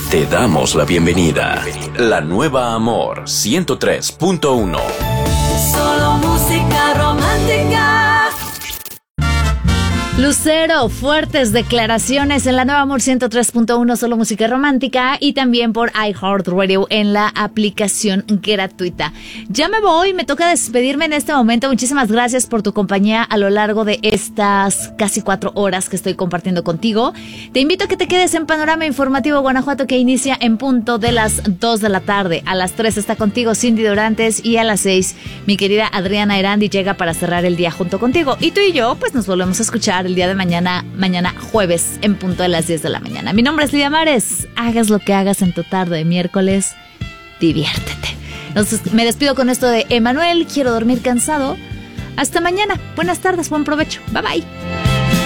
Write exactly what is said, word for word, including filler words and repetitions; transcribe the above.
Te damos la bienvenida. La nueva Amor ciento tres punto uno. Solo música romántica. Lucero, fuertes declaraciones en la nueva Amor ciento tres punto uno, solo música romántica, y también por iHeartRadio en la aplicación gratuita. Ya me voy, me toca despedirme en este momento. Muchísimas gracias por tu compañía a lo largo de estas casi cuatro horas que estoy compartiendo contigo. Te invito a que te quedes en Panorama Informativo Guanajuato, que inicia en punto de las dos de la tarde. A las tres está contigo Cindy Dorantes y a las seis mi querida Adriana Erandi llega para cerrar el día junto contigo. Y tú y yo pues nos volvemos a escuchar el día de mañana, mañana jueves, en punto de las diez de la mañana. Mi nombre es Lidia Mares. Hagas lo que hagas en tu tarde de miércoles, diviértete. Entonces, me despido con esto de Emanuel, quiero dormir cansado. Hasta mañana. Buenas tardes, buen provecho. Bye bye.